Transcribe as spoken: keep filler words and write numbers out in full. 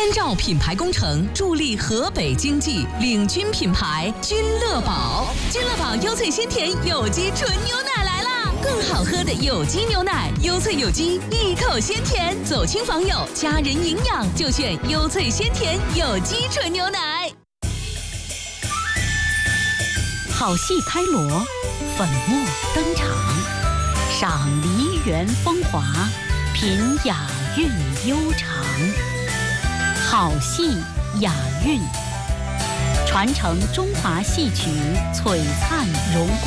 关照品牌工程，助力河北经济，领军品牌君乐宝。君乐宝优萃鲜甜有机纯牛奶来啦！更好喝的有机牛奶，优萃有机，一口鲜甜。走亲访友，家人营养就选优萃鲜甜有机纯牛奶。好戏开锣，粉墨登场，赏梨园风华，品雅韵悠长。好戏雅韵，传承中华戏曲璀璨荣光。